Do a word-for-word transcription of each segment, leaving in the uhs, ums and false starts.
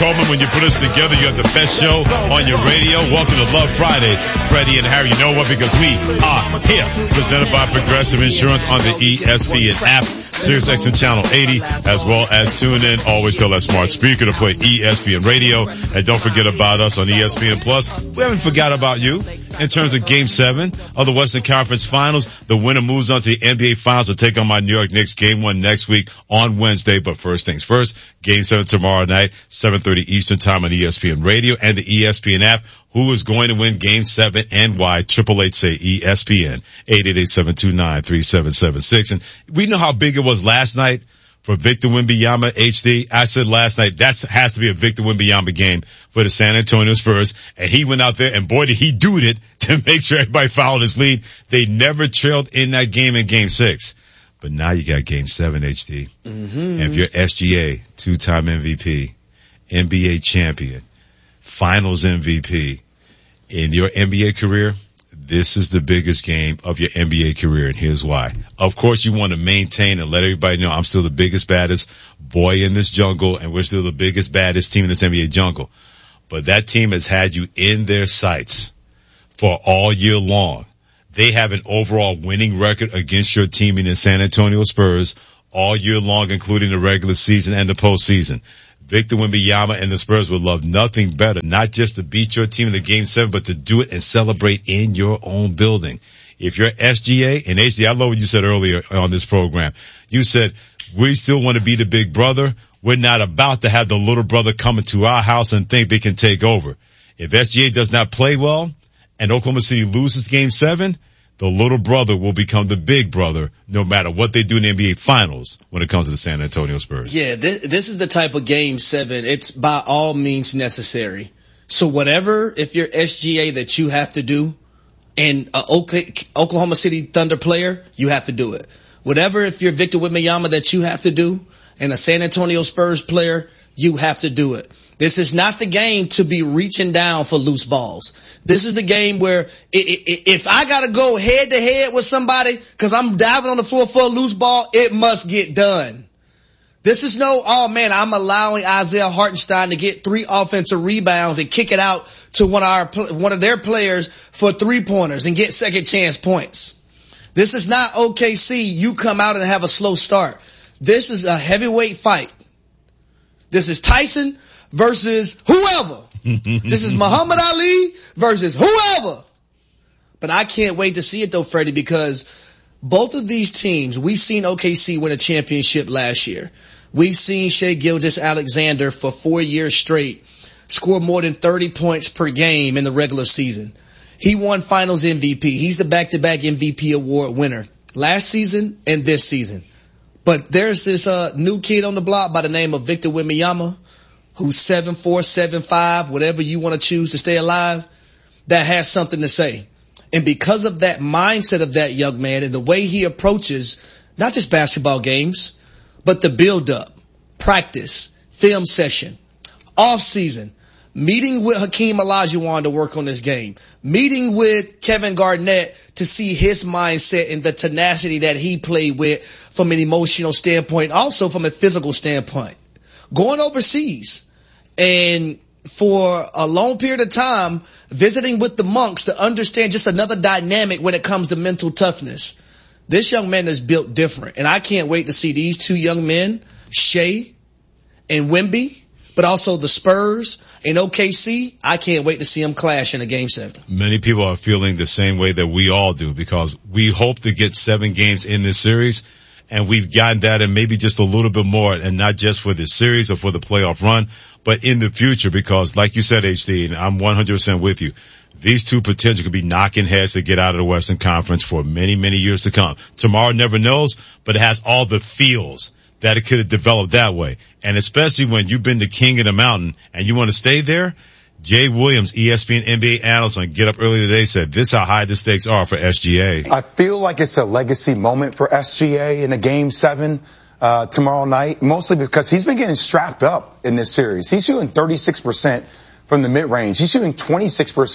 Coleman. When you put us together, you have the best show on your radio. Welcome to Love Friday, Freddie and Harry. You know what? Because we are here. Presented by Progressive Insurance on the E S P N app, SiriusXM Channel eighty, as well as tune in. Always tell that smart speaker to play E S P N Radio. And don't forget about us on E S P N Plus. We haven't forgot about you. In terms of Game seven of the Western Conference Finals, the winner moves on to the N B A Finals to take on my New York Knicks. Game one next week on Wednesday. But first things first, Game seven tomorrow night, seven thirty Eastern Time on E S P N Radio and the E S P N app. Who is going to win Game seven and why? Triple Eight say E S P N, eight eight eight, seven two nine, three seven seven six. And we know how big it was last night for Victor Wembanyama, H D. I said last night, that has to be a Victor Wembanyama game for the San Antonio Spurs. And he went out there, and boy, did he do it to make sure everybody followed his lead. They never trailed in that game in Game six. But now you got Game seven, H D. Mm-hmm. And if you're S G A, two-time M V P, N B A champion, Finals M V P, in your N B A career, this is the biggest game of your N B A career, and here's why. Of course, you want to maintain and let everybody know I'm still the biggest, baddest boy in this jungle, and we're still the biggest, baddest team in this N B A jungle. But that team has had you in their sights for all year long. They have an overall winning record against your team in the San Antonio Spurs all year long, including the regular season and the postseason. Victor Wembanyama and the Spurs would love nothing better, not just to beat your team in the Game seven, but to do it and celebrate in your own building. If you're S G A and H D, I love what you said earlier on this program. You said, we still want to be the big brother. We're not about to have the little brother come into our house and think they can take over. If S G A does not play well and Oklahoma City loses Game seven, the little brother will become the big brother no matter what they do in the N B A Finals when it comes to the San Antonio Spurs. Yeah, this, this is the type of Game seven. It's by all means necessary. So whatever, if you're S G A, that you have to do, and a Oklahoma City Thunder player, you have to do it. Whatever, if you're Victor Wembanyama, that you have to do, and a San Antonio Spurs player, you have to do it. This is not the game to be reaching down for loose balls. This is the game where if I got to go head to head with somebody because I'm diving on the floor for a loose ball, it must get done. This is no, oh man, I'm allowing Isaiah Hartenstein to get three offensive rebounds and kick it out to one of our, one of their players for three pointers and get second chance points. This is not O K C. You come out and have a slow start. This is a heavyweight fight. This is Tyson versus whoever. This is Muhammad Ali versus whoever. But I can't wait to see it though, Freddie, because both of these teams, we've seen O K C win a championship last year. We've seen Shai Gilgeous-Alexander for four years straight score more than thirty points per game in the regular season. He won Finals M V P. He's the back-to-back M V P award winner last season and this season. But there's this uh new kid on the block by the name of Victor Wembanyama, who's seven four, seven five, whatever you want to choose to stay alive, that has something to say. And because of that mindset of that young man and the way he approaches not just basketball games, but the build-up, practice, film session, off-season, meeting with Hakeem Olajuwon to work on this game, meeting with Kevin Garnett to see his mindset and the tenacity that he played with from an emotional standpoint, also from a physical standpoint. Going overseas and for a long period of time visiting with the monks to understand just another dynamic when it comes to mental toughness. This young man is built different, and I can't wait to see these two young men, Shai and Wemby, but also the Spurs and O K C. I can't wait to see them clash in a Game seven. Many people are feeling the same way that we all do because we hope to get seven games in this series, and we've gotten that and maybe just a little bit more, and not just for this series or for the playoff run, but in the future because, like you said, H D, and I'm one hundred percent with you, these two potentially could be knocking heads to get out of the Western Conference for many, many years to come. Tomorrow never knows, but it has all the feels that it could have developed that way. And especially when you've been the king of the mountain and you want to stay there, Jay Williams, E S P N N B A analyst on Get Up Early today, said this is how high the stakes are for S G A. I feel like it's a legacy moment for S G A in a Game seven uh tomorrow night, mostly because he's been getting strapped up in this series. He's shooting thirty-six percent from the mid-range. He's shooting twenty-six percent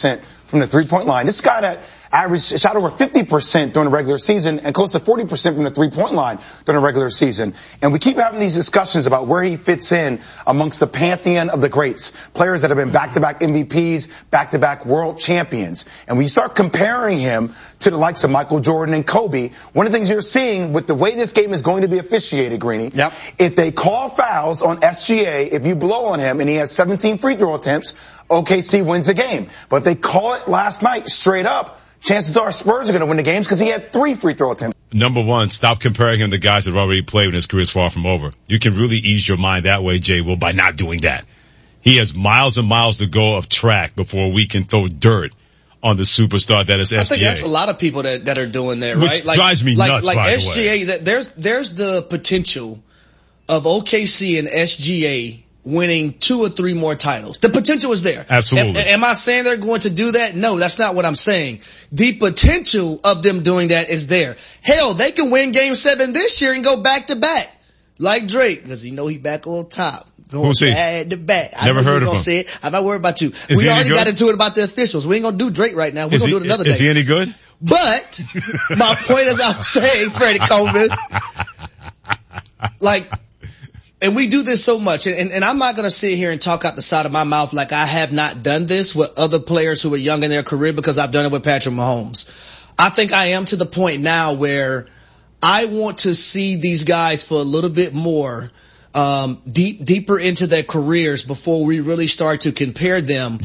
from the three-point line. This guy that averaged shot over fifty percent during the regular season and close to forty percent from the three-point line during the regular season. And we keep having these discussions about where he fits in amongst the pantheon of the greats, players that have been back-to-back M V Ps, back-to-back world champions. And we start comparing him to the likes of Michael Jordan and Kobe. One of the things you're seeing with the way this game is going to be officiated, Greeny, yep. if they call fouls on S G A, if you blow on him and he has seventeen free throw attempts, O K C wins the game. But if they call it last night straight up, chances are Spurs are going to win the games because he had three free throw attempts. Number one, stop comparing him to guys that have already played when his career is far from over. You can really ease your mind that way, Jay Will, by not doing that. He has miles and miles to go of track before we can throw dirt on the superstar that is S G A. I think that's a lot of people that, that are doing that, Which right? Like, drives me like, nuts, like by S G A, the way. that there's, there's the potential of O K C and S G A winning two or three more titles. The potential is there. Absolutely. Am, am I saying they're going to do that? No, that's not what I'm saying. The potential of them doing that is there. Hell, they can win game seven this year and go back to back. Like Drake, because you know he back on top. Going Who's he? back to back. I Never know heard you of gonna him. say it. I'm not worried about you. Is we he any already good? got into it about the officials. We ain't gonna do Drake right now. We're Is gonna he, do it another is day. he any good? But my point is I'm saying, Freddie Coleman, like, and we do this so much, and, and I'm not going to sit here and talk out the side of my mouth like I have not done this with other players who are young in their career because I've done it with Patrick Mahomes. I think I am to the point now where I want to see these guys for a little bit more um deep deeper into their careers before we really start to compare them